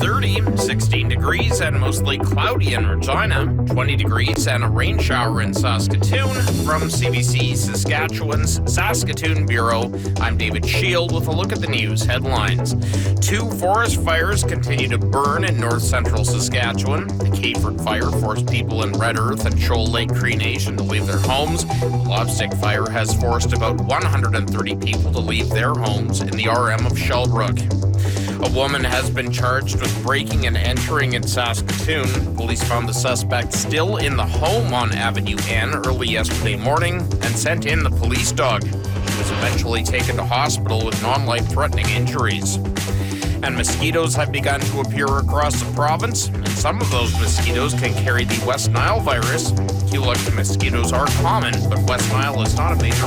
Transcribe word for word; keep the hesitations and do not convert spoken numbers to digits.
thirty, sixteen degrees and mostly cloudy in Regina, twenty degrees and a rain shower in Saskatoon. From C B C Saskatchewan's Saskatoon Bureau, I'm David Shield with a look at the news headlines. Two forest fires continue to burn in north central Saskatchewan. The Cayford fire forced people in Red Earth and Shoal Lake Cree Nation to leave their homes. The Lobstick fire has forced about one hundred thirty people to leave their homes in the R M of Shellbrook. A woman has been charged with breaking and entering in Saskatoon. Police found the suspect still in the home on Avenue N early yesterday morning and sent in the police dog. She was eventually taken to hospital with non-life-threatening injuries. And mosquitoes have begun to appear across the province, and some of those mosquitoes can carry the West Nile virus. Culex mosquitoes are common, but West Nile is not a major